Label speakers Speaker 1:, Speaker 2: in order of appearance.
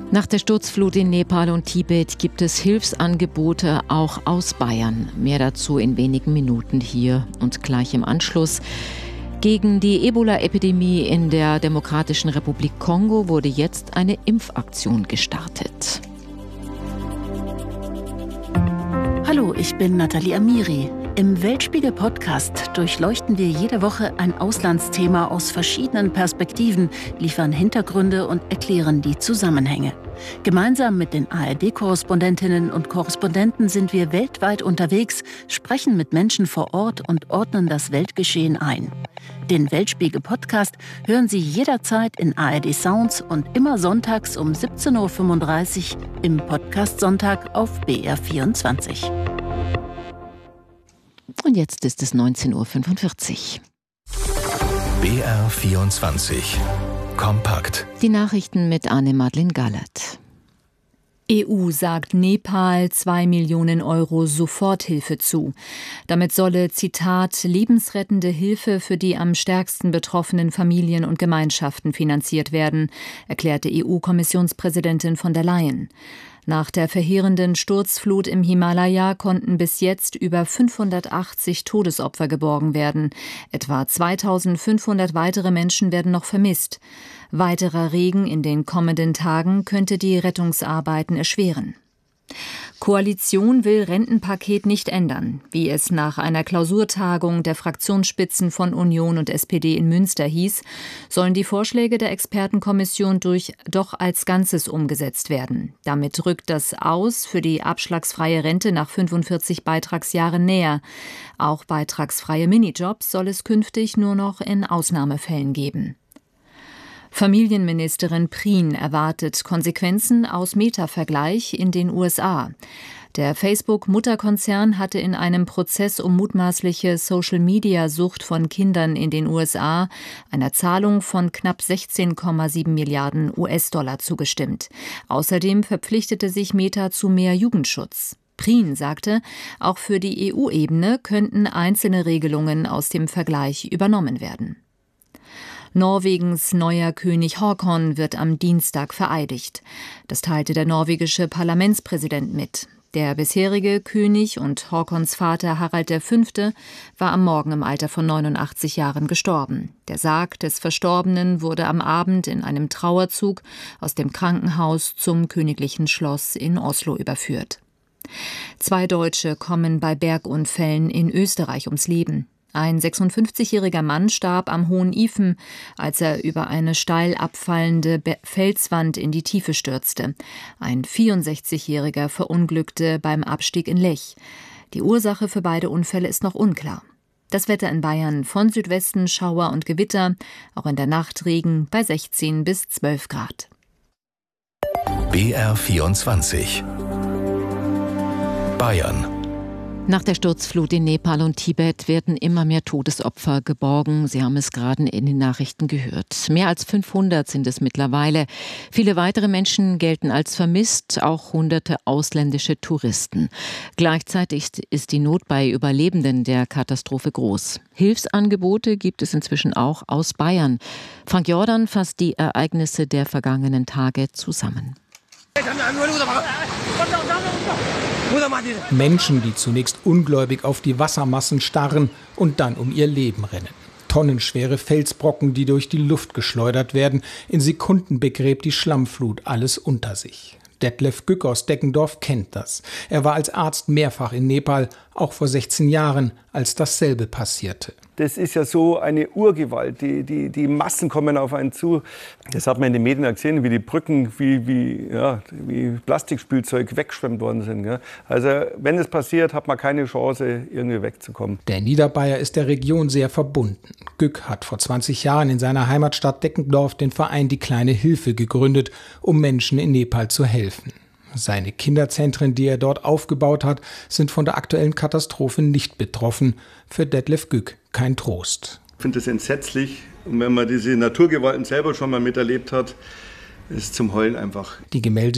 Speaker 1: Nach der Sturzflut in Nepal und Tibet gibt es Hilfsangebote auch aus Bayern. Mehr dazu in wenigen Minuten hier und gleich im Anschluss. Gegen die Ebola-Epidemie in der Demokratischen Republik Kongo wurde jetzt eine Impfaktion gestartet.
Speaker 2: Hallo, ich bin Nathalie Amiri. Im Weltspiegel-Podcast durchleuchten wir jede Woche ein Auslandsthema aus verschiedenen Perspektiven, liefern Hintergründe und erklären die Zusammenhänge. Gemeinsam mit den ARD-Korrespondentinnen und Korrespondenten sind wir weltweit unterwegs, sprechen mit Menschen vor Ort und ordnen das Weltgeschehen ein. Den Weltspiegel-Podcast hören Sie jederzeit in ARD Sounds und immer sonntags um 17.35 Uhr im Podcast Sonntag auf BR24.
Speaker 1: Und jetzt ist es 19.45 Uhr.
Speaker 3: BR24 Kompakt.
Speaker 1: Die Nachrichten mit Anne-Madeleine Gallert.
Speaker 4: EU sagt Nepal 2 Millionen Euro Soforthilfe zu. Damit solle, Zitat, lebensrettende Hilfe für die am stärksten betroffenen Familien und Gemeinschaften finanziert werden, erklärte EU-Kommissionspräsidentin von der Leyen. Nach der verheerenden Sturzflut im Himalaya konnten bis jetzt über 580 Todesopfer geborgen werden. Etwa 2500 weitere Menschen werden noch vermisst. Weiterer Regen in den kommenden Tagen könnte die Rettungsarbeiten erschweren. Koalition will Rentenpaket nicht ändern. Wie es nach einer Klausurtagung der Fraktionsspitzen von Union und SPD in Münster hieß, sollen die Vorschläge der Expertenkommission doch als Ganzes umgesetzt werden. Damit rückt das Aus für die abschlagsfreie Rente nach 45 Beitragsjahren näher. Auch beitragsfreie Minijobs soll es künftig nur noch in Ausnahmefällen geben. Familienministerin Prien erwartet Konsequenzen aus Meta-Vergleich in den USA. Der Facebook-Mutterkonzern hatte in einem Prozess um mutmaßliche Social-Media-Sucht von Kindern in den USA einer Zahlung von knapp 16,7 Milliarden US-Dollar zugestimmt. Außerdem verpflichtete sich Meta zu mehr Jugendschutz. Prien sagte, auch für die EU-Ebene könnten einzelne Regelungen aus dem Vergleich übernommen werden. Norwegens neuer König Haakon wird am Dienstag vereidigt. Das teilte der norwegische Parlamentspräsident mit. Der bisherige König und Haakons Vater Harald V. war am Morgen im Alter von 89 Jahren gestorben. Der Sarg des Verstorbenen wurde am Abend in einem Trauerzug aus dem Krankenhaus zum königlichen Schloss in Oslo überführt. 2 Deutsche kommen bei Bergunfällen in Österreich ums Leben. Ein 56-jähriger Mann starb am Hohen Ifen, als er über eine steil abfallende Felswand in die Tiefe stürzte. Ein 64-jähriger verunglückte beim Abstieg in Lech. Die Ursache für beide Unfälle ist noch unklar. Das Wetter in Bayern: von Südwesten Schauer und Gewitter, auch in der Nacht Regen bei 16 bis 12 Grad.
Speaker 3: BR24 Bayern.
Speaker 1: Nach der Sturzflut in Nepal und Tibet werden immer mehr Todesopfer geborgen. Sie haben es gerade in den Nachrichten gehört. Mehr als 500 sind es mittlerweile. Viele weitere Menschen gelten als vermisst, auch hunderte ausländische Touristen. Gleichzeitig ist die Not bei Überlebenden der Katastrophe groß. Hilfsangebote gibt es inzwischen auch aus Bayern. Frank Jordan fasst die Ereignisse der vergangenen Tage zusammen.
Speaker 5: Menschen, die zunächst ungläubig auf die Wassermassen starren und dann um ihr Leben rennen. Tonnenschwere Felsbrocken, die durch die Luft geschleudert werden. In Sekunden begräbt die Schlammflut alles unter sich. Detlef Gück aus Deckendorf kennt das. Er war als Arzt mehrfach in Nepal, auch vor 16 Jahren, als dasselbe passierte.
Speaker 6: Das ist ja so eine Urgewalt, die Massen kommen auf einen zu. Das hat man in den Medien gesehen, wie die Brücken wie Plastikspielzeug weggeschwemmt worden sind. Gell? Also wenn es passiert, hat man keine Chance, irgendwie wegzukommen.
Speaker 5: Der Niederbayer ist der Region sehr verbunden. Gück hat vor 20 Jahren in seiner Heimatstadt Deckendorf den Verein Die kleine Hilfe gegründet, um Menschen in Nepal zu helfen. Seine Kinderzentren, die er dort aufgebaut hat, sind von der aktuellen Katastrophe nicht betroffen. Für Detlef Gück kein Trost.
Speaker 6: Ich finde das entsetzlich. Und wenn man diese Naturgewalten selber schon mal miterlebt hat, ist zum Heulen einfach.
Speaker 5: Die gemeldete